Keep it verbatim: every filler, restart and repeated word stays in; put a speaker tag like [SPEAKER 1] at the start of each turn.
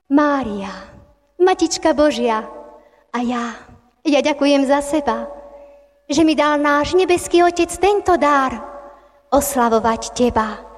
[SPEAKER 1] Mária, Matička Božia, a ja, ja ďakujem za seba, že mi dal náš nebeský Otec tento dar, oslavovať Teba.